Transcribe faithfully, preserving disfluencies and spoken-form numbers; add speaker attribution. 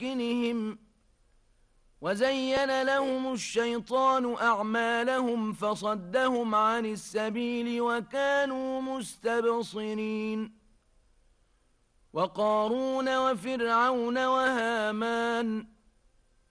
Speaker 1: مسكنهم وزين لهم الشيطان أعمالهم فصدهم عن السبيل وكانوا مستبصرين وقارون وفرعون وهامان